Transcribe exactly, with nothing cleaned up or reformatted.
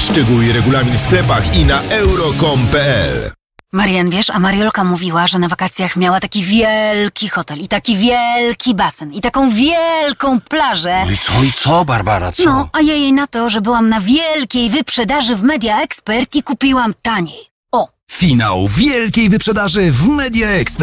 Szczegóły i regulamin w sklepach i na euro kropka com kropka pe el. Marian, wiesz, a Mariolka mówiła, że na wakacjach miała taki wielki hotel i taki wielki basen i taką wielką plażę. No i co, i co, Barbara, co? No, a ja jej na to, że byłam na wielkiej wyprzedaży w Media Expert i kupiłam taniej. O! Finał wielkiej wyprzedaży w Media Expert.